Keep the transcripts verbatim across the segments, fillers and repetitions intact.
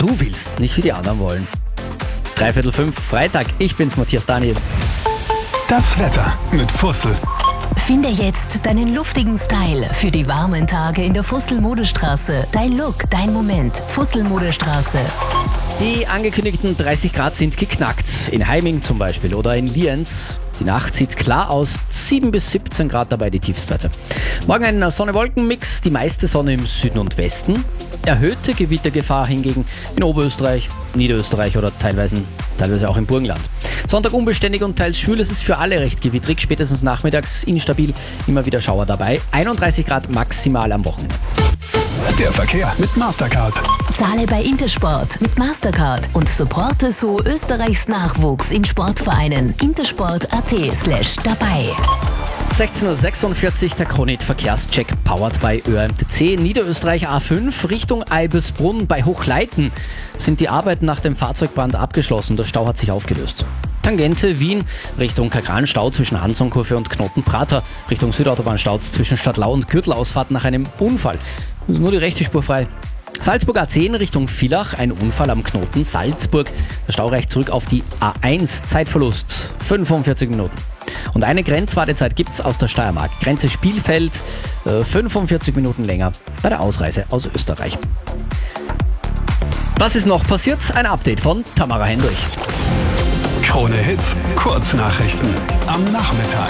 du willst, nicht wie die anderen wollen. Dreiviertel fünf, Freitag, ich bin's, Matthias Daniel. Das Wetter mit Fussel. Finde jetzt deinen luftigen Style für die warmen Tage in der Fussel-Modestraße. Dein Look, dein Moment. Fussel-Modestraße. Die angekündigten dreißig Grad sind geknackt. In Heiming zum Beispiel oder in Lienz. Die Nacht sieht klar aus, sieben bis siebzehn Grad dabei die Tiefstwerte. Morgen ein Sonne-Wolken-Mix, die meiste Sonne im Süden und Westen. Erhöhte Gewittergefahr hingegen in Oberösterreich, Niederösterreich oder teilweise, teilweise auch im Burgenland. Sonntag unbeständig und teils schwül, es ist für alle recht gewittrig, spätestens nachmittags instabil, immer wieder Schauer dabei. einunddreißig Grad maximal am Wochenende. Der Verkehr mit Mastercard. Zahle bei Intersport mit Mastercard und supporte so Österreichs Nachwuchs in Sportvereinen. intersport.at slash dabei. sechzehn Uhr sechsundvierzig, der Kronit Verkehrscheck powered by Ö M T C. Niederösterreich A fünf Richtung Eibelsbrunn bei Hochleiten sind die Arbeiten nach dem Fahrzeugbrand abgeschlossen. Der Stau hat sich aufgelöst. Tangente Wien Richtung Kagran-Stau zwischen Hansonkurve und Knoten-Prater. Richtung Südautobahn-Stau zwischen Stadtlau und Gürtelausfahrt nach einem Unfall. Nur die rechte Spur frei. Salzburg A zehn Richtung Villach, ein Unfall am Knoten Salzburg. Der Stau reicht zurück auf die A eins, Zeitverlust fünfundvierzig Minuten. Und eine Grenzwartezeit gibt's aus der Steiermark. Grenze Spielfeld, äh, fünfundvierzig Minuten länger bei der Ausreise aus Österreich. Was ist noch passiert? Ein Update von Tamara Hendrich. Krone Hits, Kurznachrichten am Nachmittag.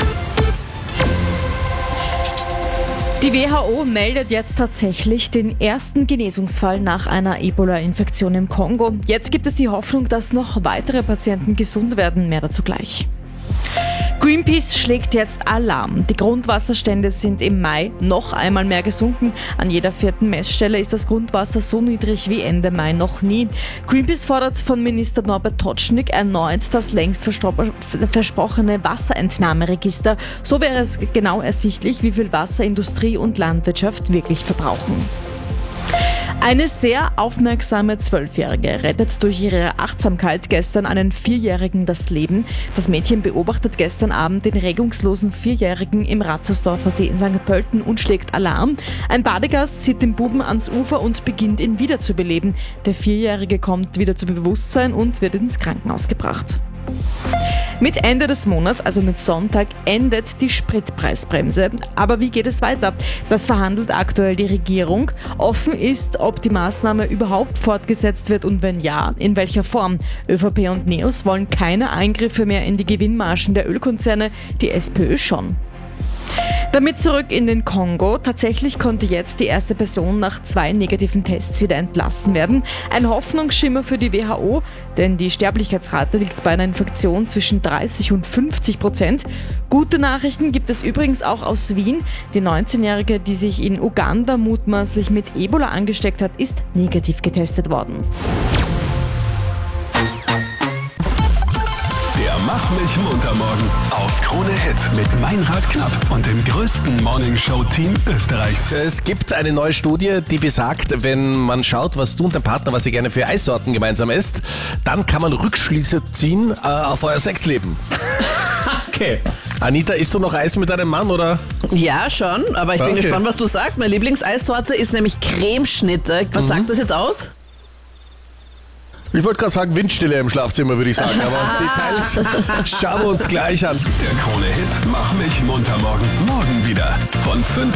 Die W H O meldet jetzt tatsächlich den ersten Genesungsfall nach einer Ebola-Infektion im Kongo. Jetzt gibt es die Hoffnung, dass noch weitere Patienten gesund werden. Mehr dazu gleich. Greenpeace schlägt jetzt Alarm. Die Grundwasserstände sind im Mai noch einmal mehr gesunken. An jeder vierten Messstelle ist das Grundwasser so niedrig wie Ende Mai noch nie. Greenpeace fordert von Minister Norbert Totschnig erneut das längst versprochene Wasserentnahmeregister. So wäre es genau ersichtlich, wie viel Wasser Industrie und Landwirtschaft wirklich verbrauchen. Eine sehr aufmerksame Zwölfjährige rettet durch ihre Achtsamkeit gestern einen Vierjährigen das Leben. Das Mädchen beobachtet gestern Abend den regungslosen Vierjährigen im Ratzersdorfer See in Sankt Pölten und schlägt Alarm. Ein Badegast zieht den Buben ans Ufer und beginnt ihn wiederzubeleben. Der Vierjährige kommt wieder zu Bewusstsein und wird ins Krankenhaus gebracht. Mit Ende des Monats, also mit Sonntag, endet die Spritpreisbremse. Aber wie geht es weiter? Das verhandelt aktuell die Regierung. Offen ist, ob die Maßnahme überhaupt fortgesetzt wird und wenn ja, in welcher Form. ÖVP und NEOS wollen keine Eingriffe mehr in die Gewinnmargen der Ölkonzerne, die SPÖ schon. Damit zurück in den Kongo. Tatsächlich konnte jetzt die erste Person nach zwei negativen Tests wieder entlassen werden. Ein Hoffnungsschimmer für die W H O, denn die Sterblichkeitsrate liegt bei einer Infektion zwischen dreißig und fünfzig Prozent. Gute Nachrichten gibt es übrigens auch aus Wien. Die neunzehnjährige, die sich in Uganda mutmaßlich mit Ebola angesteckt hat, ist negativ getestet worden. Mach mich munter morgen auf Krone Hit mit Meinrad Knapp und dem größten Morningshow-Team Österreichs. Es gibt eine neue Studie, die besagt, wenn man schaut, was du und dein Partner, was ihr gerne für Eissorten gemeinsam esst, dann kann man Rückschlüsse ziehen äh, auf euer Sexleben. Okay. Anita, isst du noch Eis mit deinem Mann, oder? Ja, schon, aber ich bin Okay. gespannt, was du sagst. Meine Lieblingseissorte ist nämlich Cremeschnitte. Was Mhm. sagt das jetzt aus? Ich wollte gerade sagen Windstille im Schlafzimmer, würde ich sagen, aber Details schauen wir uns gleich an. Der Krone Hit Mach mich munter morgen. Morgen wieder von fünf